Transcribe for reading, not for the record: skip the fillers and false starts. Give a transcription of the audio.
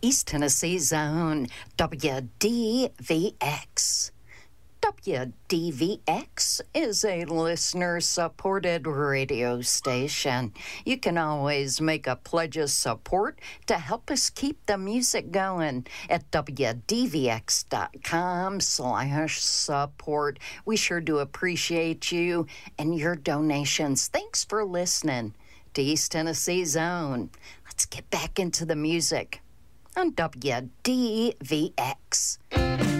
East Tennessee's own WDVX. WDVX is a listener-supported radio station. You can always make a pledge of support to help us keep the music going at WDVX.com/support. We sure do appreciate you and your donations. Thanks for listening to East Tennessee's own. Let's get back into the music on WDVX.